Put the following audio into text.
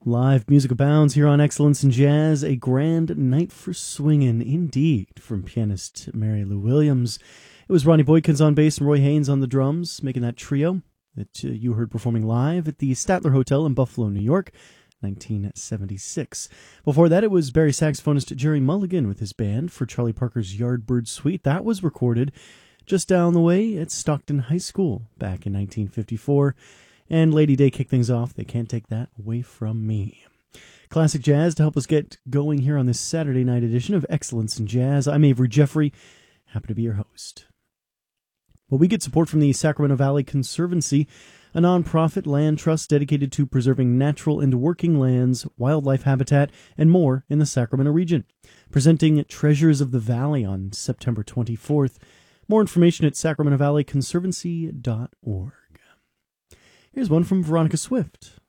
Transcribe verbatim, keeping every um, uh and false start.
Live music abounds here on Excellence in Jazz, a grand night for swingin', indeed, from pianist Mary Lou Williams. It was Ronnie Boykins on bass and Roy Haynes on the drums, making that trio that uh, you heard performing live at the Statler Hotel in Buffalo, New York, nineteen seventy-six. Before that, it was Barry saxophonist Jerry Mulligan with his band for Charlie Parker's Yardbird Suite. That was recorded just down the way at Stockton High School back in nineteen fifty-four. And Lady Day kicked things off. They can't take that away from me. Classic jazz to help us get going here on this Saturday night edition of Excellence in Jazz. I'm Avery Jeffrey. Happy to be your host. Well, we get support from the Sacramento Valley Conservancy, a nonprofit land trust dedicated to preserving natural and working lands, wildlife habitat, and more in the Sacramento region. Presenting Treasures of the Valley on September twenty-fourth. More information at sacramento valley conservancy dot org. Here's one from Veronica Swift.